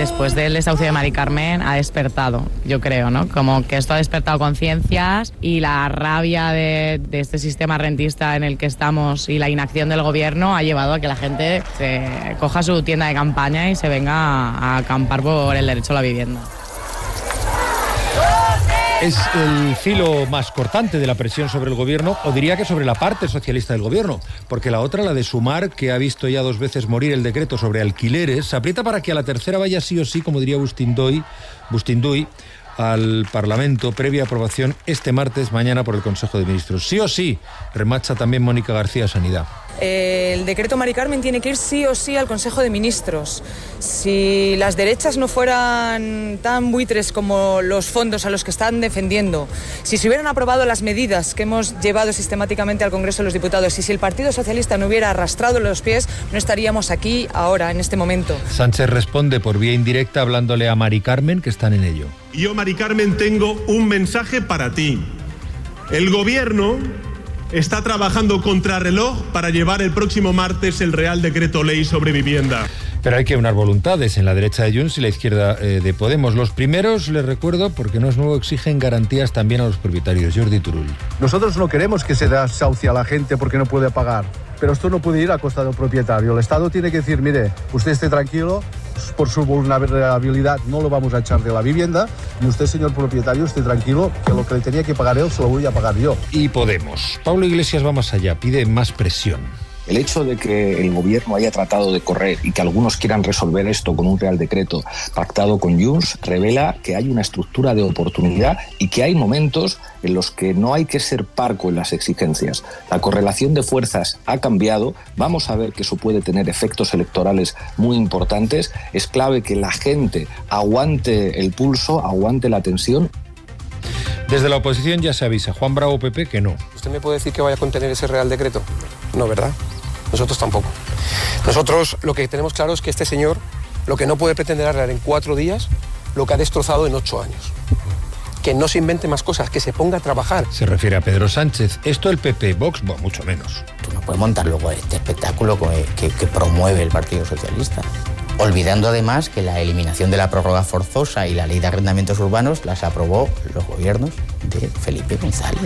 después del desahucio de Mari Carmen ha despertado, yo creo, ¿no? Como que esto ha despertado conciencias y la rabia de este sistema rentista en el que estamos y la inacción del gobierno ha llevado a que la gente se coja su tienda de campaña y se venga a acampar por el derecho a la vivienda. Es el filo más cortante de la presión sobre el gobierno, o diría que sobre la parte socialista del gobierno, porque la otra, la de Sumar, que ha visto ya 2 veces morir el decreto sobre alquileres, se aprieta para que a la tercera vaya sí o sí, como diría Bustinduy, al Parlamento, previa aprobación este martes, mañana, por el Consejo de Ministros. Sí o sí, remacha también Mónica García, Sanidad. El decreto Mari Carmen tiene que ir sí o sí al Consejo de Ministros. Si las derechas no fueran tan buitres como los fondos a los que están defendiendo, si se hubieran aprobado las medidas que hemos llevado sistemáticamente al Congreso de los Diputados y si el Partido Socialista no hubiera arrastrado los pies, no estaríamos aquí ahora, en este momento. Sánchez responde por vía indirecta hablándole a Mari Carmen, que están en ello. Yo, Mari Carmen, tengo un mensaje para ti. El gobierno está trabajando contrarreloj para llevar el próximo martes el Real Decreto Ley sobre vivienda. Pero hay que unar voluntades en la derecha de Junts y la izquierda de Podemos. Los primeros, les recuerdo, porque no es nuevo, exigen garantías también a los propietarios. Jordi Turull. Nosotros no queremos que se desahucie a la gente porque no puede pagar, pero esto no puede ir a costa del propietario. El Estado tiene que decir, mire, usted esté tranquilo, por su vulnerabilidad no lo vamos a echar de la vivienda, y usted, señor propietario, esté tranquilo, que lo que le tenía que pagar él se lo voy a pagar yo. Y Podemos. Pablo Iglesias va más allá, pide más presión. El hecho de que el gobierno haya tratado de correr y que algunos quieran resolver esto con un Real Decreto pactado con Junts revela que hay una estructura de oportunidad y que hay momentos en los que no hay que ser parco en las exigencias. La correlación de fuerzas ha cambiado, vamos a ver que eso puede tener efectos electorales muy importantes. Es clave que la gente aguante el pulso, aguante la tensión. Desde la oposición ya se avisa, Juan Bravo PP, que no. ¿Usted me puede decir que vaya a contener ese Real Decreto? No, ¿verdad? Nosotros tampoco. Nosotros lo que tenemos claro es que este señor lo que no puede pretender arreglar en 4 días lo que ha destrozado en 8 años. Que no se invente más cosas, que se ponga a trabajar. Se refiere a Pedro Sánchez. Esto el PP, Vox, bueno, mucho menos. Tú no puedes montar luego este espectáculo que promueve el Partido Socialista. Olvidando además que la eliminación de la prórroga forzosa y la ley de arrendamientos urbanos las aprobó los gobiernos de Felipe González.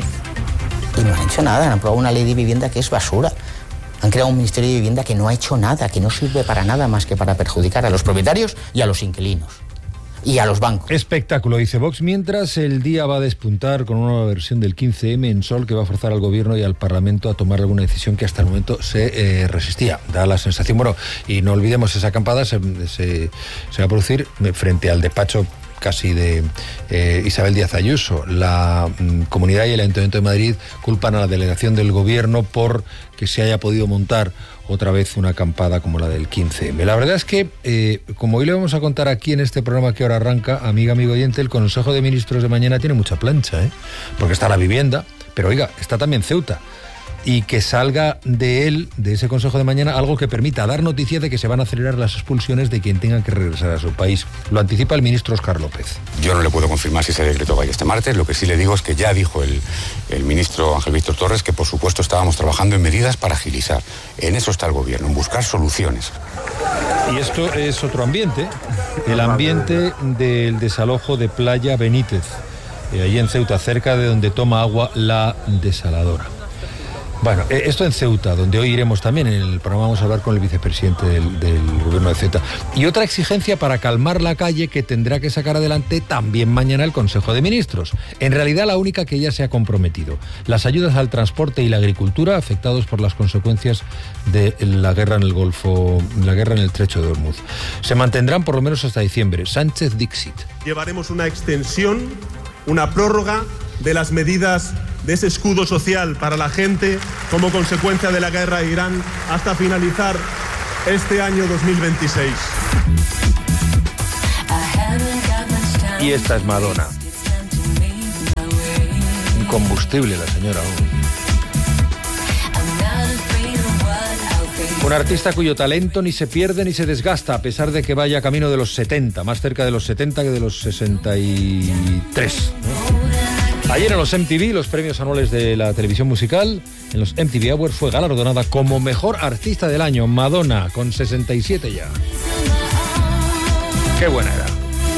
Y no han hecho nada, han aprobado una ley de vivienda que es basura. Han creado un Ministerio de Vivienda que no ha hecho nada, que no sirve para nada más que para perjudicar a los propietarios y a los inquilinos. Y a los bancos. Espectáculo, dice Vox, mientras el día va a despuntar con una nueva versión del 15M en Sol que va a forzar al gobierno y al Parlamento a tomar alguna decisión que hasta el momento se resistía. Da la sensación, bueno, y no olvidemos, esa acampada se va a producir frente al despacho casi de Isabel Díaz Ayuso. La Comunidad y el Ayuntamiento de Madrid culpan a la delegación del gobierno por que se haya podido montar otra vez una acampada como la del 15M. La verdad es que, como hoy le vamos a contar aquí en este programa que ahora arranca, amigo oyente, el Consejo de Ministros de mañana tiene mucha plancha, porque está la vivienda, pero oiga, está también Ceuta. Y que salga de ese Consejo de mañana, algo que permita dar noticia de que se van a acelerar las expulsiones de quien tenga que regresar a su país. Lo anticipa el ministro Óscar López. Yo no le puedo confirmar si ese decreto vaya este martes. Lo que sí le digo es que ya dijo el ministro Ángel Víctor Torres que, por supuesto, estábamos trabajando en medidas para agilizar. En eso está el gobierno, en buscar soluciones. Y esto es otro ambiente, el ambiente del desalojo de Playa Benítez, allí en Ceuta, cerca de donde toma agua la desaladora. Bueno, esto en Ceuta, donde hoy iremos también. En el programa vamos a hablar con el vicepresidente del gobierno de Ceuta. Y otra exigencia para calmar la calle que tendrá que sacar adelante también mañana el Consejo de Ministros. En realidad la única que ya se ha comprometido. Las ayudas al transporte y la agricultura afectados por las consecuencias de la guerra en el Golfo, la guerra en el Estrecho de Hormuz. Se mantendrán por lo menos hasta diciembre. Sánchez Dixit. Llevaremos una extensión, una prórroga de las medidas de ese escudo social para la gente como consecuencia de la guerra de Irán hasta finalizar este año 2026. Y esta es Madonna. Incombustible la señora. Un artista cuyo talento ni se pierde ni se desgasta, a pesar de que vaya camino de los 70, más cerca de los 70 que de los 63, ¿no? Ayer en los MTV, los premios anuales de la televisión musical, en los MTV Awards fue galardonada como mejor artista del año, Madonna, con 67 ya. Qué buena era.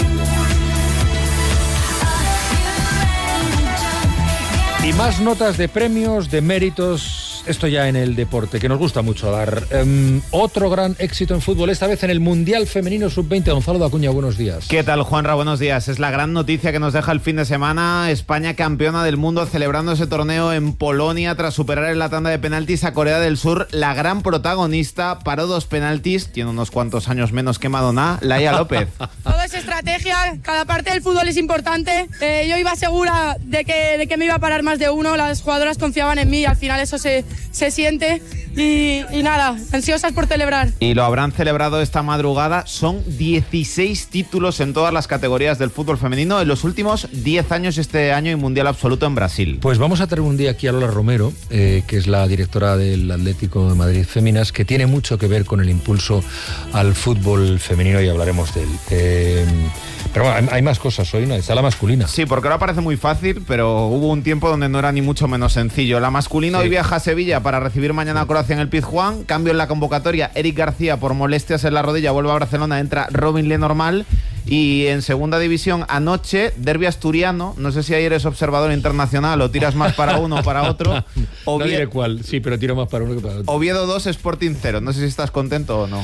Y más notas de premios, de méritos, esto ya en el deporte, que nos gusta mucho dar. Otro gran éxito en fútbol, esta vez en el Mundial Femenino Sub-20. Gonzalo Dacuña, buenos días. ¿Qué tal, Juanra? Buenos días. Es la gran noticia que nos deja el fin de semana. España campeona del mundo celebrando ese torneo en Polonia tras superar en la tanda de penaltis a Corea del Sur. La gran protagonista paró 2 penaltis, tiene unos cuantos años menos que Madonna, Laia López. Todo es estrategia, cada parte del fútbol es importante. Yo iba segura de que me iba a parar más de uno, las jugadoras confiaban en mí y al final eso se siente y nada, ansiosas por celebrar. Y lo habrán celebrado esta madrugada. Son 16 títulos en todas las categorías del fútbol femenino en los últimos 10 años, este año y mundial absoluto en Brasil. Pues vamos a tener un día aquí a Lola Romero, que es la directora del Atlético de Madrid Féminas, que tiene mucho que ver con el impulso al fútbol femenino y hablaremos de él. Pero bueno, hay más cosas hoy, ¿no? Está la masculina. Sí, porque ahora parece muy fácil, pero hubo un tiempo donde no era ni mucho menos sencillo. La masculina hoy viaja a Sevilla para recibir mañana a Croacia en el Pizjuán. Cambio en la convocatoria, Eric García por molestias en la rodilla vuelve a Barcelona, entra Robin Lenormand. Y en segunda división, anoche, derbi asturiano. No sé si ayer eres observador internacional o tiras más para uno o para otro. No diré cuál, sí, pero tiro más para uno que para otro. Oviedo 2, Sporting 0. No sé si estás contento o no.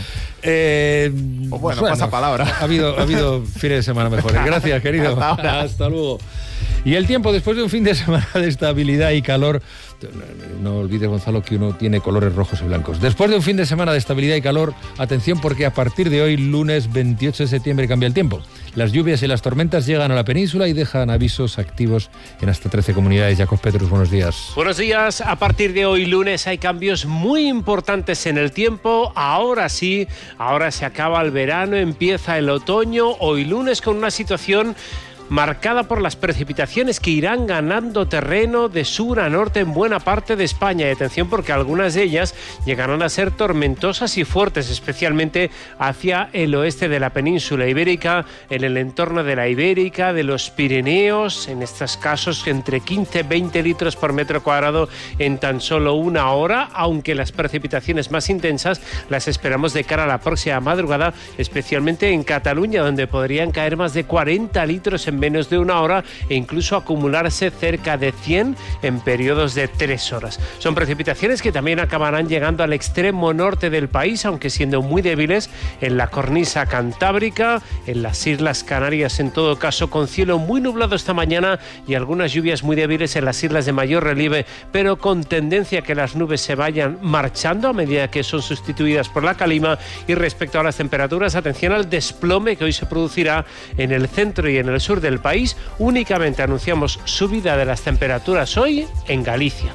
Bueno, pasa palabra. Ha habido fines de semana mejores. Gracias, querido. Hasta luego. Y el tiempo, después de un fin de semana de estabilidad y calor, no olvides, Gonzalo, que uno tiene colores rojos y blancos. Después de un fin de semana de estabilidad y calor, atención, porque a partir de hoy, lunes 28 de septiembre, cambia el tiempo. Las lluvias y las tormentas llegan a la península y dejan avisos activos en hasta 13 comunidades. Jacob Petrus, buenos días. Buenos días. A partir de hoy, lunes, hay cambios muy importantes en el tiempo. Ahora sí, ahora se acaba el verano, empieza el otoño. Hoy lunes con una situación marcada por las precipitaciones que irán ganando terreno de sur a norte en buena parte de España. Y atención, porque algunas de ellas llegarán a ser tormentosas y fuertes, especialmente hacia el oeste de la península ibérica, en el entorno de la Ibérica, de los Pirineos, en estos casos entre 15 y 20 litros por metro cuadrado en tan solo una hora, aunque las precipitaciones más intensas las esperamos de cara a la próxima madrugada, especialmente en Cataluña, donde podrían caer más de 40 litros en menos de una hora e incluso acumularse cerca de 100 en periodos de 3 horas. Son precipitaciones que también acabarán llegando al extremo norte del país, aunque siendo muy débiles en la cornisa cantábrica, en las Islas Canarias en todo caso, con cielo muy nublado esta mañana y algunas lluvias muy débiles en las islas de mayor relieve, pero con tendencia a que las nubes se vayan marchando a medida que son sustituidas por la calima. Y respecto a las temperaturas, atención al desplome que hoy se producirá en el centro y en el sur del país. Únicamente anunciamos subida de las temperaturas hoy en Galicia.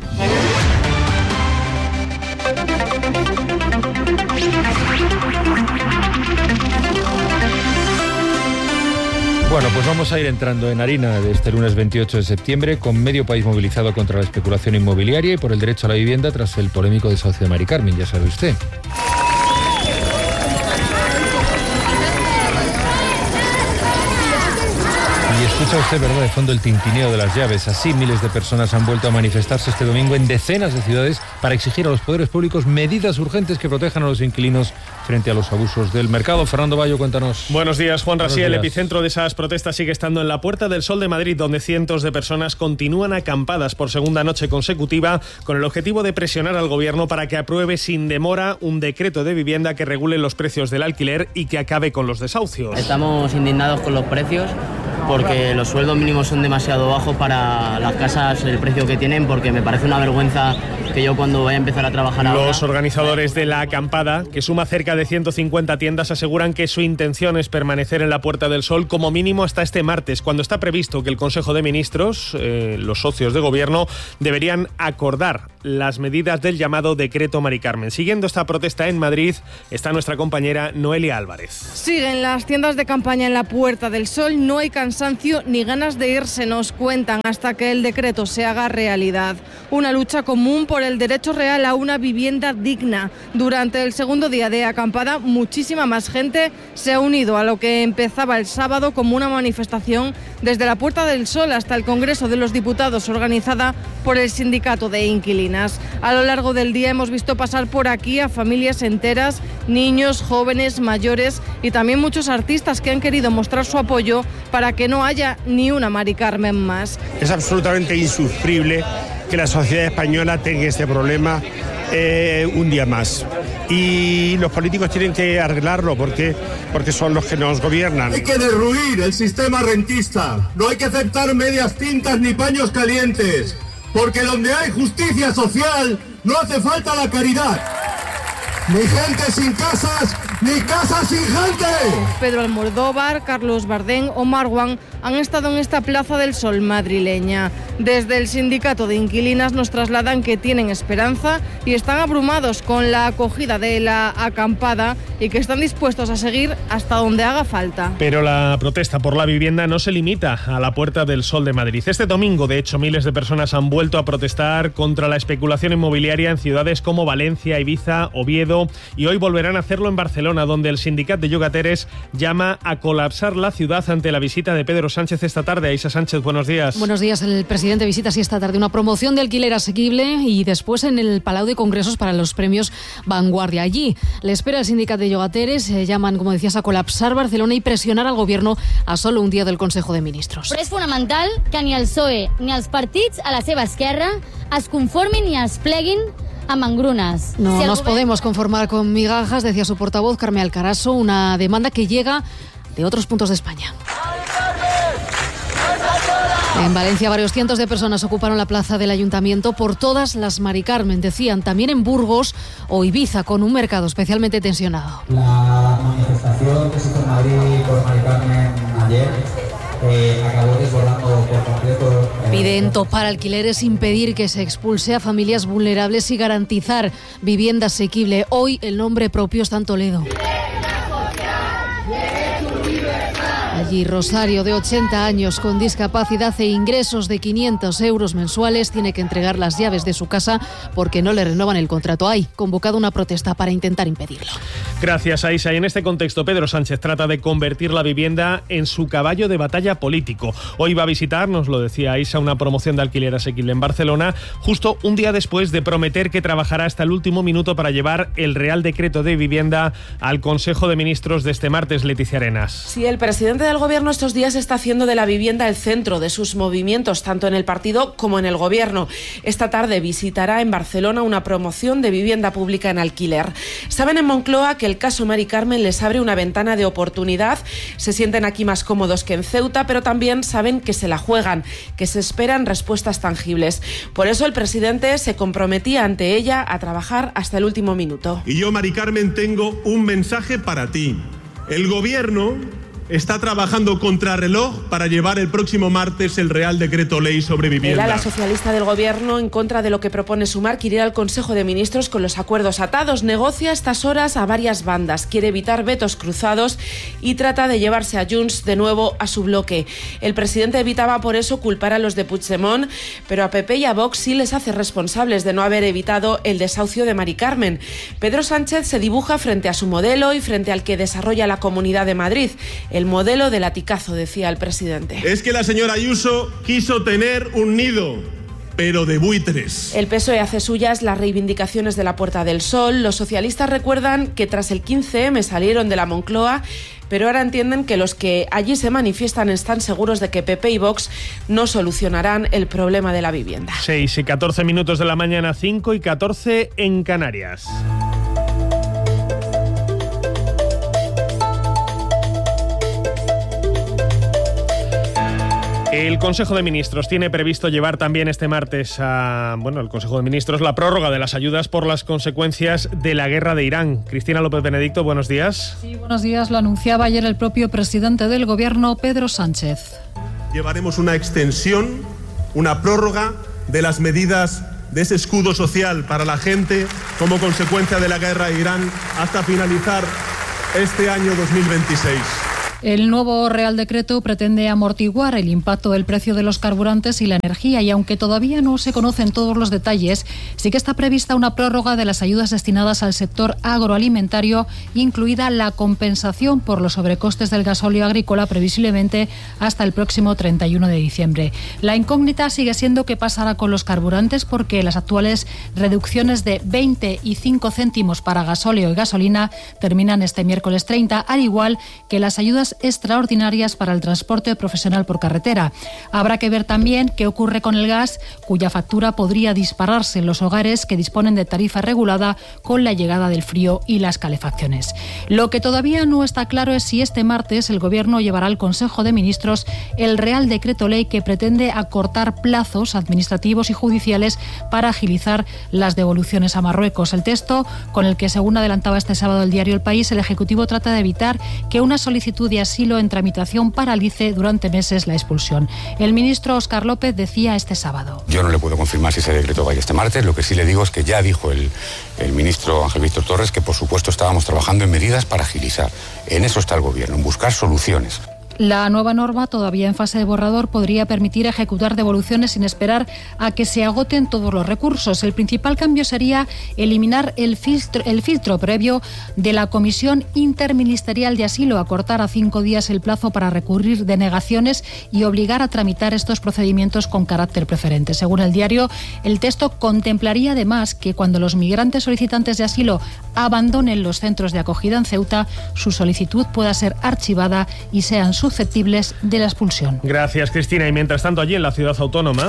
Bueno, pues vamos a ir entrando en harina de este lunes 28 de septiembre, con medio país movilizado contra la especulación inmobiliaria y por el derecho a la vivienda tras el polémico desahucio de Mari Carmen, ya sabe usted. Escucha usted, ¿verdad?, de fondo el tintineo de las llaves. Así, miles de personas han vuelto a manifestarse este domingo en decenas de ciudades para exigir a los poderes públicos medidas urgentes que protejan a los inquilinos frente a los abusos del mercado. Fernando Bayo, cuéntanos. Buenos días, Juan Rasí. El epicentro de esas protestas sigue estando en la Puerta del Sol de Madrid, donde cientos de personas continúan acampadas por segunda noche consecutiva con el objetivo de presionar al gobierno para que apruebe sin demora un decreto de vivienda que regule los precios del alquiler y que acabe con los desahucios. Estamos indignados con los precios porque los sueldos mínimos son demasiado bajos para las casas, el precio que tienen, porque me parece una vergüenza que yo cuando vaya a empezar a trabajar ahora... Los organizadores de la acampada, que suma cerca de 150 tiendas, aseguran que su intención es permanecer en la Puerta del Sol como mínimo hasta este martes, cuando está previsto que el Consejo de Ministros, los socios de gobierno, deberían acordar las medidas del llamado Decreto Mari Carmen. Siguiendo esta protesta en Madrid está nuestra compañera Noelia Álvarez. Siguen las tiendas de campaña en la Puerta del Sol, no hay cansancio ni ganas de irse, nos cuentan, hasta que el decreto se haga realidad. Una lucha común por el derecho real a una vivienda digna. Durante el segundo día de acampada, muchísima más gente se ha unido a lo que empezaba el sábado como una manifestación desde la Puerta del Sol hasta el Congreso de los Diputados, organizada por el Sindicato de Inquilinas. A lo largo del día hemos visto pasar por aquí a familias enteras, niños, jóvenes, mayores y también muchos artistas que han querido mostrar su apoyo para que no haya ni una Mari Carmen más. Es absolutamente insufrible que la sociedad española tenga este problema un día más. Y los políticos tienen que arreglarlo porque son los que nos gobiernan. Hay que derruir el sistema rentista. No hay que aceptar medias tintas ni paños calientes. Porque donde hay justicia social no hace falta la caridad. Ni gente sin casas, ni casas sin gente. Pedro Almodóvar, Carlos Bardén o Marwan han estado en esta Plaza del Sol madrileña. Desde el Sindicato de Inquilinas nos trasladan que tienen esperanza y están abrumados con la acogida de la acampada y que están dispuestos a seguir hasta donde haga falta. Pero la protesta por la vivienda no se limita a la Puerta del Sol de Madrid. Este domingo, de hecho, miles de personas han vuelto a protestar contra la especulación inmobiliaria en ciudades como Valencia, Ibiza, Oviedo, y hoy volverán a hacerlo en Barcelona, donde el Sindicat de Llogateres llama a colapsar la ciudad ante la visita de Pedro Sánchez esta tarde. Aisha Sánchez, buenos días. Buenos días. El presidente visita así esta tarde una promoción de alquiler asequible y después en el Palau de Congresos para los premios Vanguardia. Allí le espera el Sindicat de Llogateres, llaman, como decías, a colapsar Barcelona y presionar al gobierno a solo un día del Consejo de Ministros. Però és fonamental que ni el PSOE ni els partits a la seva esquerra es conformin ni es pleguin amb engrunes. No nos podemos conformar con migajas, decía su portavoz Carme Alcaraso, una demanda que llega de otros puntos de España. En Valencia, varios cientos de personas ocuparon la plaza del Ayuntamiento por todas las Mari Carmen, decían, también en Burgos o Ibiza, con un mercado especialmente tensionado. La manifestación que se hizo en Madrid por Mari Carmen ayer acabó desbordando por completo. Piden topar alquileres, impedir que se expulse a familias vulnerables y garantizar vivienda asequible. Hoy el nombre propio está en Toledo. Allí Rosario, de 80 años, con discapacidad e ingresos de 500 euros mensuales, tiene que entregar las llaves de su casa porque no le renuevan el contrato. Hay convocado una protesta para intentar impedirlo. Gracias, Aisha. Y en este contexto, Pedro Sánchez trata de convertir la vivienda en su caballo de batalla político. Hoy va a visitar, nos lo decía Aisha, una promoción de alquiler asequible en Barcelona, justo un día después de prometer que trabajará hasta el último minuto para llevar el Real Decreto de Vivienda al Consejo de Ministros de este martes. Leticia Arenas. Sí, el presidente del Gobierno estos días está haciendo de la vivienda el centro de sus movimientos, tanto en el partido como en el Gobierno. Esta tarde visitará en Barcelona una promoción de vivienda pública en alquiler. Saben en Moncloa que el caso Mari Carmen les abre una ventana de oportunidad. Se sienten aquí más cómodos que en Ceuta, pero también saben que se la juegan, que se esperan respuestas tangibles. Por eso el presidente se comprometía ante ella a trabajar hasta el último minuto. Y yo, Mari Carmen, tengo un mensaje para ti. El Gobierno está trabajando contrarreloj para llevar el próximo martes el Real Decreto Ley sobre vivienda. Era la socialista del Gobierno, en contra de lo que propone Sumar, quiere ir al Consejo de Ministros con los acuerdos atados. Negocia a estas horas a varias bandas, quiere evitar vetos cruzados y trata de llevarse a Junts de nuevo a su bloque. El presidente evitaba por eso culpar a los de Puigdemont, pero a PP y a Vox sí les hace responsables de no haber evitado el desahucio de Mari Carmen. Pedro Sánchez se dibuja frente a su modelo y frente al que desarrolla la Comunidad de Madrid. El modelo del latigazo, decía el presidente. Es que la señora Ayuso quiso tener un nido, pero de buitres. El PSOE hace suyas las reivindicaciones de la Puerta del Sol. Los socialistas recuerdan que tras el 15M salieron de la Moncloa, pero ahora entienden que los que allí se manifiestan están seguros de que PP y Vox no solucionarán el problema de la vivienda. 6:14 de la mañana, 5:14 en Canarias. El Consejo de Ministros tiene previsto llevar también este martes el Consejo de Ministros la prórroga de las ayudas por las consecuencias de la guerra de Irán. Cristina López Benedicto, buenos días. Sí, buenos días. Lo anunciaba ayer el propio presidente del Gobierno, Pedro Sánchez. Llevaremos una extensión, una prórroga de las medidas de ese escudo social para la gente como consecuencia de la guerra de Irán hasta finalizar este año 2026. El nuevo Real Decreto pretende amortiguar el impacto del precio de los carburantes y la energía, y aunque todavía no se conocen todos los detalles, sí que está prevista una prórroga de las ayudas destinadas al sector agroalimentario, incluida la compensación por los sobrecostes del gasóleo agrícola, previsiblemente hasta el próximo 31 de diciembre. La incógnita sigue siendo qué pasará con los carburantes, porque las actuales reducciones de 20 y 5 céntimos para gasóleo y gasolina terminan este miércoles 30, al igual que las ayudas extraordinarias para el transporte profesional por carretera. Habrá que ver también qué ocurre con el gas, cuya factura podría dispararse en los hogares que disponen de tarifa regulada con la llegada del frío y las calefacciones. Lo que todavía no está claro es si este martes el Gobierno llevará al Consejo de Ministros el Real Decreto Ley que pretende acortar plazos administrativos y judiciales para agilizar las devoluciones a Marruecos. El texto, con el que, según adelantaba este sábado el diario El País, el Ejecutivo trata de evitar que una solicitud de asilo en tramitación paralice durante meses la expulsión. El ministro Óscar López decía este sábado: yo no le puedo confirmar si ese decreto vaya este martes. Lo que sí le digo es que ya dijo el ministro Ángel Víctor Torres que, por supuesto, estábamos trabajando en medidas para agilizar. En eso está el Gobierno, en buscar soluciones. La nueva norma, todavía en fase de borrador, podría permitir ejecutar devoluciones sin esperar a que se agoten todos los recursos. El principal cambio sería eliminar el filtro previo de la Comisión Interministerial de Asilo, acortar a 5 días el plazo para recurrir denegaciones y obligar a tramitar estos procedimientos con carácter preferente. Según el diario, el texto contemplaría además que cuando los migrantes solicitantes de asilo abandonen los centros de acogida en Ceuta, su solicitud pueda ser archivada y sean susceptibles de la expulsión. Gracias, Cristina. Y mientras tanto, allí en la ciudad autónoma,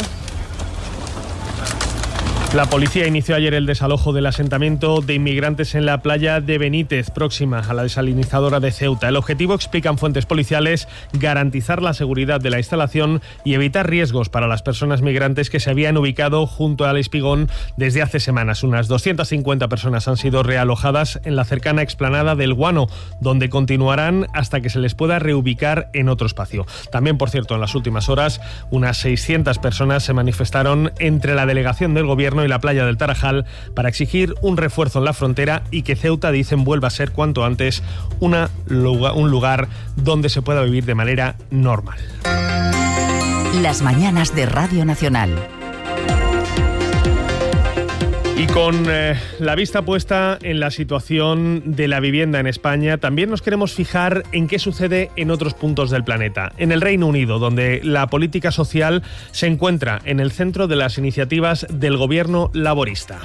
la policía inició ayer el desalojo del asentamiento de inmigrantes en la playa de Benítez, próxima a la desalinizadora de Ceuta. El objetivo, explican fuentes policiales, garantizar la seguridad de la instalación y evitar riesgos para las personas migrantes que se habían ubicado junto al espigón desde hace semanas. Unas 250 personas han sido realojadas en la cercana explanada del Guano, donde continuarán hasta que se les pueda reubicar en otro espacio. También, por cierto, en las últimas horas, unas 600 personas se manifestaron entre la delegación del Gobierno y la playa del Tarajal para exigir un refuerzo en la frontera y que Ceuta, dicen, vuelva a ser cuanto antes un lugar donde se pueda vivir de manera normal. Las mañanas de Radio Nacional. Y con la vista puesta en la situación de la vivienda en España, también nos queremos fijar en qué sucede en otros puntos del planeta. En el Reino Unido, donde la política social se encuentra en el centro de las iniciativas del gobierno laborista.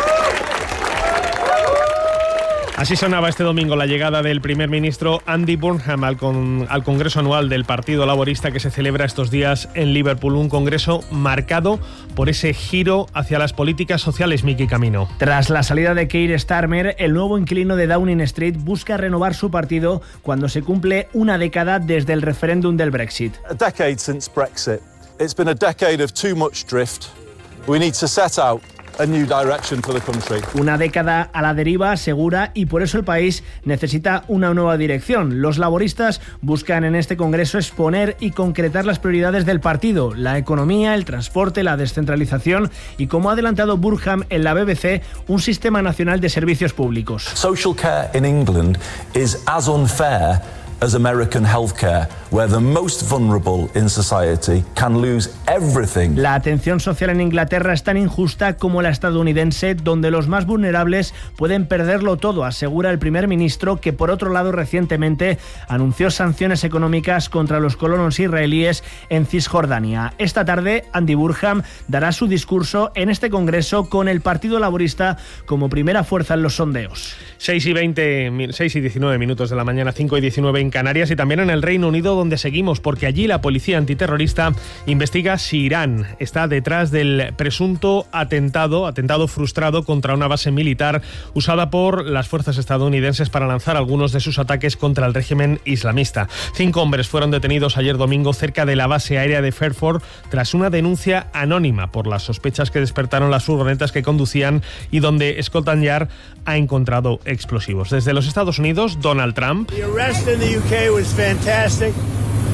Así sonaba este domingo la llegada del primer ministro Andy Burnham al Congreso Anual del Partido Laborista, que se celebra estos días en Liverpool. Un congreso marcado por ese giro hacia las políticas sociales, Miki Camino. Tras la salida de Keir Starmer, el nuevo inquilino de Downing Street busca renovar su partido cuando se cumple una década desde el referéndum del Brexit. A decade since Brexit. It's been a decade of too much drift. We need to set out a new direction for the country. Una década a la deriva, asegura, y por eso el país necesita una nueva dirección. Los laboristas buscan en este congreso exponer y concretar las prioridades del partido: la economía, el transporte, la descentralización y, como ha adelantado Burnham en la BBC, un sistema nacional de servicios públicos. Social care in England is as unfair as American healthcare, where the most vulnerable in society can lose everything. La atención social en Inglaterra es tan injusta como la estadounidense, donde los más vulnerables pueden perderlo todo, asegura el primer ministro, que por otro lado recientemente anunció sanciones económicas contra los colonos israelíes en Cisjordania. Esta tarde, Andy Burnham dará su discurso en este congreso con el Partido Laborista como primera fuerza en los sondeos. 6 y 19 minutos de la mañana, 5 y 19 en Canarias, y también en el Reino Unido, donde seguimos, porque allí la policía antiterrorista investiga si Irán está detrás del presunto atentado frustrado contra una base militar usada por las fuerzas estadounidenses para lanzar algunos de sus ataques contra el régimen islamista. 5 hombres fueron detenidos ayer domingo cerca de la base aérea de Fairford tras una denuncia anónima por las sospechas que despertaron las furgonetas que conducían y donde Scotland Yard ha encontrado explosivos. Desde los Estados Unidos, Donald Trump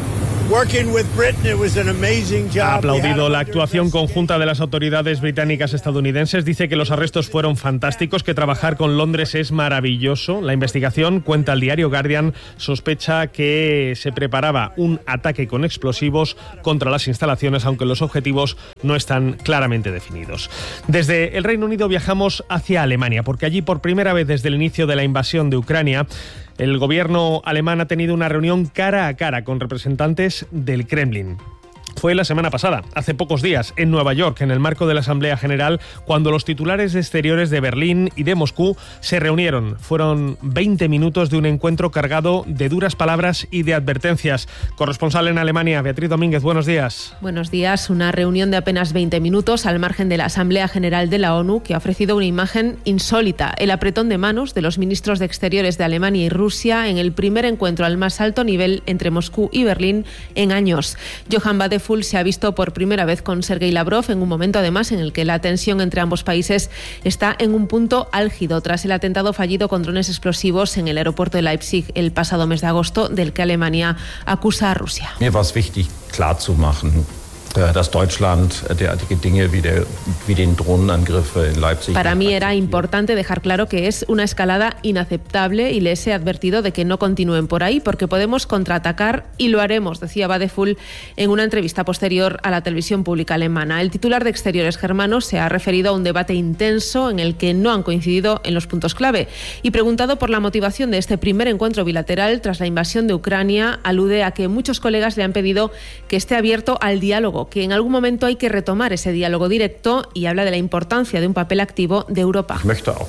Ha aplaudido la actuación conjunta de las autoridades británicas estadounidenses. Dice que los arrestos fueron fantásticos, que trabajar con Londres es maravilloso. La investigación, cuenta el diario Guardian, sospecha que se preparaba un ataque con explosivos contra las instalaciones, aunque los objetivos no están claramente definidos. Desde el Reino Unido viajamos hacia Alemania, porque allí por primera vez desde el inicio de la invasión de Ucrania, el gobierno alemán ha tenido una reunión cara a cara con representantes del Kremlin. Fue la semana pasada, hace pocos días, en Nueva York, en el marco de la Asamblea General, cuando los titulares de Exteriores de Berlín y de Moscú se reunieron. Fueron 20 minutos de un encuentro cargado de duras palabras y de advertencias. Corresponsal en Alemania, Beatriz Domínguez, buenos días. Buenos días. Una reunión de apenas 20 minutos al margen de la Asamblea General de la ONU, que ha ofrecido una imagen insólita: el apretón de manos de los ministros de Exteriores de Alemania y Rusia en el primer encuentro al más alto nivel entre Moscú y Berlín en años. Johann Vadeful se ha visto por primera vez con Sergei Lavrov en un momento además en el que la tensión entre ambos países está en un punto álgido tras el atentado fallido con drones explosivos en el aeropuerto de Leipzig el pasado mes de agosto, del que Alemania acusa a Rusia. Mir war es wichtig, klarzumachen, dass Deutschland derartige Dinge wie den Drohnenangriff in Leipzig. Para mí era importante dejar claro que es una escalada inaceptable y les he advertido de que no continúen por ahí porque podemos contraatacar y lo haremos, decía Vadeful en una entrevista posterior a la televisión pública alemana. El titular de Exteriores germano se ha referido a un debate intenso en el que no han coincidido en los puntos clave, y preguntado por la motivación de este primer encuentro bilateral tras la invasión de Ucrania, alude a que muchos colegas le han pedido que esté abierto al diálogo, que en algún momento hay que retomar ese diálogo directo, y habla de la importancia de un papel activo de Europa.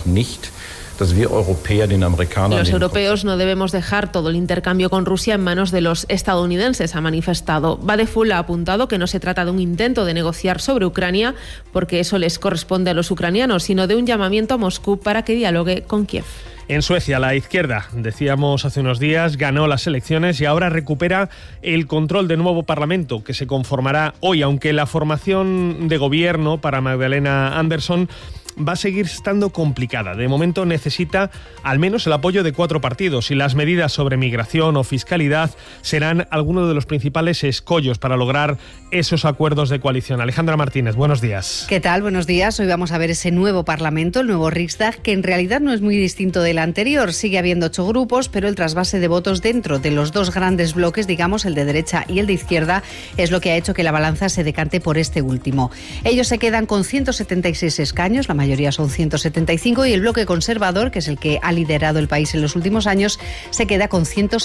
Los europeos no debemos dejar todo el intercambio con Rusia en manos de los estadounidenses, ha manifestado. Vadeful ha apuntado que no se trata de un intento de negociar sobre Ucrania, porque eso les corresponde a los ucranianos, sino de un llamamiento a Moscú para que dialogue con Kiev. En Suecia, la izquierda, decíamos hace unos días, ganó las elecciones y ahora recupera el control del nuevo Parlamento, que se conformará hoy, aunque la formación de gobierno para Magdalena Andersson va a seguir estando complicada. De momento necesita al menos el apoyo de 4 partidos, y las medidas sobre migración o fiscalidad serán algunos de los principales escollos para lograr esos acuerdos de coalición. Alejandra Martínez, buenos días. ¿Qué tal? Buenos días. Hoy vamos a ver ese nuevo Parlamento, el nuevo Riksdag, que en realidad no es muy distinto del anterior. Sigue habiendo 8 grupos, pero el trasvase de votos dentro de los 2 grandes bloques, digamos, el de derecha y el de izquierda, es lo que ha hecho que la balanza se decante por este último. Ellos se quedan con 176 escaños, la mayoría son 175, y el bloque conservador, que es el que ha liderado el país en los últimos años, se queda con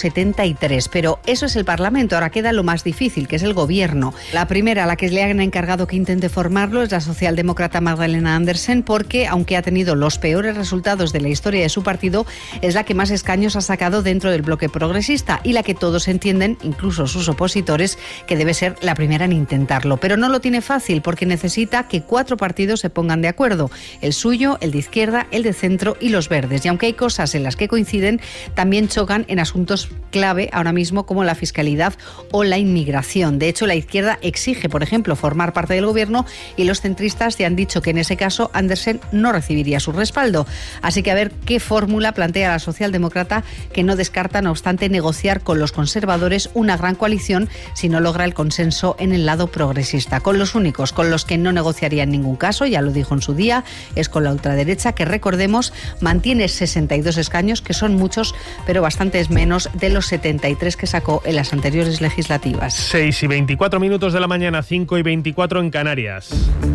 173. Pero eso es el Parlamento. Ahora queda lo más difícil, que es el gobierno. La primera a la que le han encargado que intente formarlo es la socialdemócrata Magdalena Andersson, porque aunque ha tenido los peores resultados de la historia de su partido, es la que más escaños ha sacado dentro del bloque progresista y la que todos entienden, incluso sus opositores, que debe ser la primera en intentarlo. Pero no lo tiene fácil, porque necesita que 4 partidos se pongan de acuerdo: el suyo, el de izquierda, el de centro y los verdes. Y aunque hay cosas en las que coinciden, también chocan en asuntos clave ahora mismo, como la fiscalidad o la inmigración. De hecho, la izquierda exige, por ejemplo, formar parte del gobierno, y los centristas ya han dicho que en ese caso Andersson no recibiría su respaldo. Así que a ver qué fórmula plantea la socialdemócrata, que no descarta, no obstante, negociar con los conservadores una gran coalición si no logra el consenso en el lado progresista. Con los únicos con los que no negociaría en ningún caso, ya lo dijo en su día, es con la ultraderecha, que recordemos mantiene 62 escaños, que son muchos, pero bastantes menos de los 73 que sacó en las anteriores legislativas. 6:24 de la mañana, 5:24 en Canarias.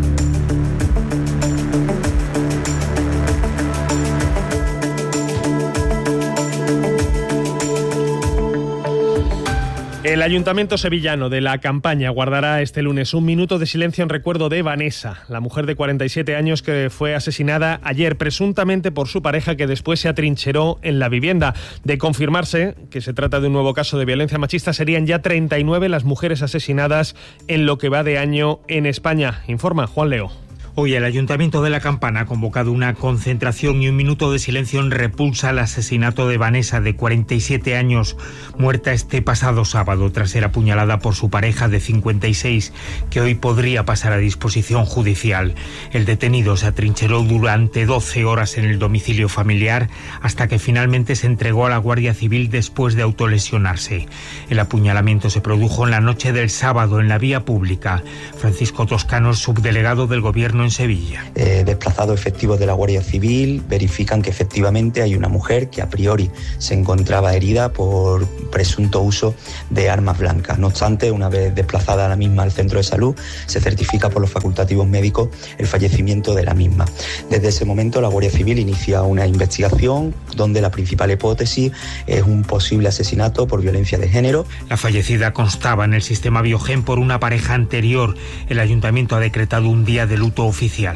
El Ayuntamiento sevillano de La Campaña guardará este lunes un minuto de silencio en recuerdo de Vanessa, la mujer de 47 años que fue asesinada ayer presuntamente por su pareja, que después se atrincheró en la vivienda. De confirmarse que se trata de un nuevo caso de violencia machista, serían ya 39 las mujeres asesinadas en lo que va de año en España, informa Juan Leo. Hoy el Ayuntamiento de La Campana ha convocado una concentración y un minuto de silencio en repulsa al asesinato de Vanessa, de 47 años, muerta este pasado sábado tras ser apuñalada por su pareja de 56, que hoy podría pasar a disposición judicial. El detenido se atrincheró durante 12 horas en el domicilio familiar hasta que finalmente se entregó a la Guardia Civil después de autolesionarse. El apuñalamiento se produjo en la noche del sábado en la vía pública. Francisco Toscano, subdelegado del Gobierno en Sevilla. Desplazados efectivos de la Guardia Civil verifican que efectivamente hay una mujer que a priori se encontraba herida por presunto uso de armas blancas. No obstante, una vez desplazada la misma al centro de salud, se certifica por los facultativos médicos el fallecimiento de la misma. Desde ese momento, la Guardia Civil inicia una investigación donde la principal hipótesis es un posible asesinato por violencia de género. La fallecida constaba en el sistema Biogen por una pareja anterior. El Ayuntamiento ha decretado un día de luto oficial.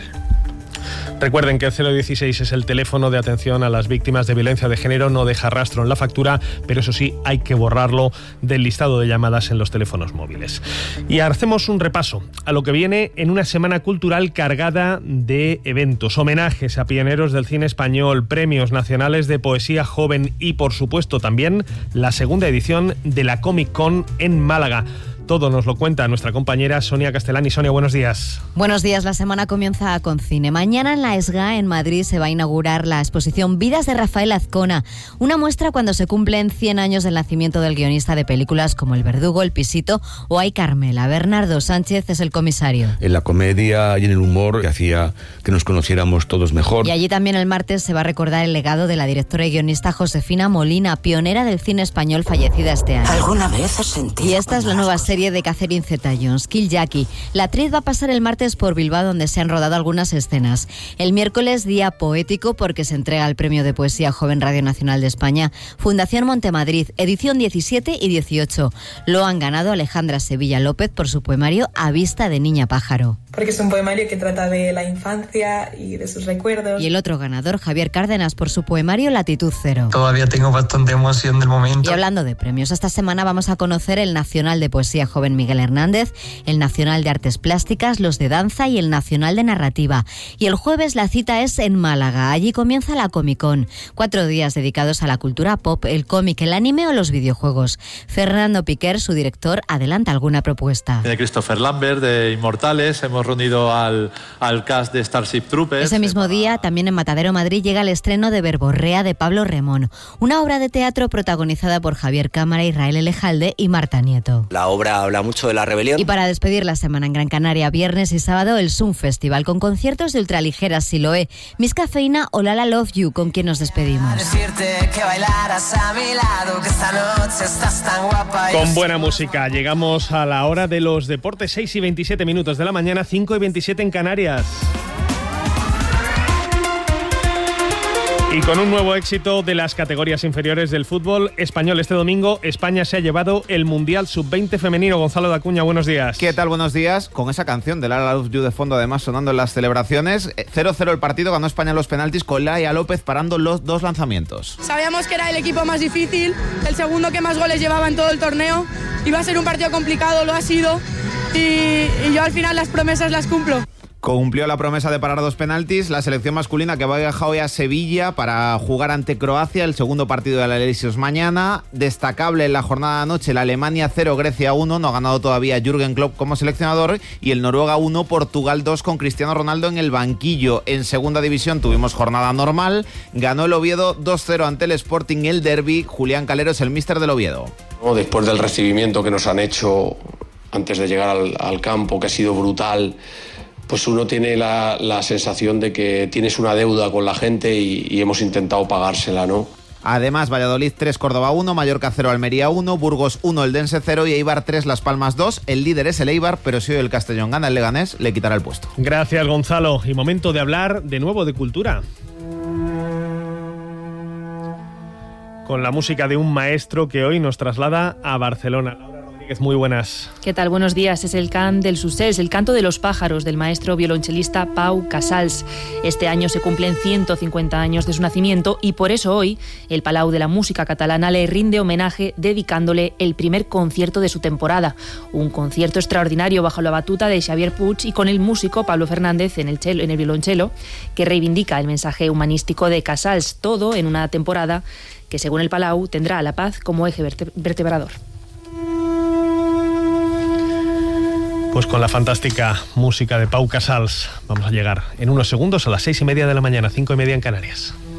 Recuerden que el 016 es el teléfono de atención a las víctimas de violencia de género, no deja rastro en la factura, pero eso sí, hay que borrarlo del listado de llamadas en los teléfonos móviles. Y hacemos un repaso a lo que viene en una semana cultural cargada de eventos, homenajes a pioneros del cine español, premios nacionales de poesía joven y, por supuesto, también la segunda edición de la Comic Con en Málaga. Todo nos lo cuenta nuestra compañera Sonia Castellani. Sonia, buenos días. Buenos días. La semana comienza con cine. Mañana en la ESGA, en Madrid, se va a inaugurar la exposición Vidas de Rafael Azcona, una muestra cuando se cumplen 100 años del nacimiento del guionista de películas como El Verdugo, El Pisito o Ay Carmela. Bernardo Sánchez es el comisario. En la comedia y en el humor que hacía que nos conociéramos todos mejor. Y allí también el martes se va a recordar el legado de la directora y guionista Josefina Molina, pionera del cine español, fallecida este año. ¿Alguna vez has sentido? Y esta es la nueva serie de Catherine Zeta-Jones, Kill Jackie. La actriz va a pasar el martes por Bilbao, donde se han rodado algunas escenas. El miércoles, día poético, porque se entrega el Premio de Poesía Joven Radio Nacional de España, Fundación Montemadrid, edición 17 y 18. Lo han ganado Alejandra Sevilla López por su poemario A vista de niña pájaro. Porque es un poemario que trata de la infancia y de sus recuerdos. Y el otro ganador, Javier Cárdenas, por su poemario Latitud Cero. Todavía tengo bastante emoción del momento. Y hablando de premios, esta semana vamos a conocer el Nacional de Poesía Joven Miguel Hernández, el Nacional de Artes Plásticas, los de Danza y el Nacional de Narrativa. Y el jueves la cita es en Málaga. Allí comienza la Comic Con. 4 días dedicados a la cultura pop, el cómic, el anime o los videojuegos. Fernando Piquer, su director, adelanta alguna propuesta. De Christopher Lambert, de Inmortales, hemos reunido al cast de Starship Troopers. Ese mismo día, también en Matadero, Madrid, llega el estreno de Verborrea de Pablo Remón, una obra de teatro protagonizada por Javier Cámara, Israel Elejalde y Marta Nieto. La obra habla mucho de la rebelión. Y para despedir la semana en Gran Canaria, viernes y sábado, el Sun Festival, con conciertos de ultraligeras Siloé, Miss Cafeína o Lala Love You, con quien nos despedimos. Con buena música, llegamos a la hora de los deportes, 6 y 27 minutos de la mañana, 5 y 27 en Canarias. Y con un nuevo éxito de las categorías inferiores del fútbol español este domingo, España se ha llevado el Mundial Sub-20 femenino. Gonzalo de Acuña, buenos días. ¿Qué tal? Buenos días. Con esa canción de Lala Love You de fondo, además sonando en las celebraciones. 0-0 el partido, ganó España los penaltis con Laia López parando los 2 lanzamientos. Sabíamos que era el equipo más difícil, el segundo que más goles llevaba en todo el torneo. Iba a ser un partido complicado, lo ha sido, y yo al final las promesas las cumplo. Cumplió la promesa de parar 2 penaltis la selección masculina, que va a viajar hoy a Sevilla para jugar ante Croacia, el segundo partido de la Elisios mañana. Destacable en la jornada de anoche, la Alemania 0, Grecia 1, no ha ganado todavía Jürgen Klopp como seleccionador, y el Noruega 1, Portugal 2 con Cristiano Ronaldo en el banquillo. En segunda división tuvimos jornada normal, ganó el Oviedo 2-0 ante el Sporting el derbi. Julián Calero es el míster del Oviedo. Después del recibimiento que nos han hecho antes de llegar al campo, que ha sido brutal, pues uno tiene la sensación de que tienes una deuda con la gente y hemos intentado pagársela, ¿no? Además, Valladolid 3, Córdoba 1, Mallorca 0, Almería 1, Burgos 1, Eldense 0 y Eibar 3, Las Palmas 2. El líder es el Eibar, pero si hoy el Castellón gana el Leganés, le quitará el puesto. Gracias, Gonzalo. Y momento de hablar de nuevo de cultura. Con la música de un maestro que hoy nos traslada a Barcelona. Muy buenas. ¿Qué tal? Buenos días. Es el cant dels ocells, el canto de los pájaros del maestro violonchelista Pau Casals. Este año se cumplen 150 años de su nacimiento y por eso hoy el Palau de la Música Catalana le rinde homenaje dedicándole el primer concierto de su temporada. Un concierto extraordinario bajo la batuta de Xavier Puig y con el músico Pablo Fernández en el violonchelo, que reivindica el mensaje humanístico de Casals, todo en una temporada que, según el Palau, tendrá a la paz como eje vertebrador. Pues con la fantástica música de Pau Casals vamos a llegar en unos segundos a las 6:30 de la mañana, 5:30 en Canarias.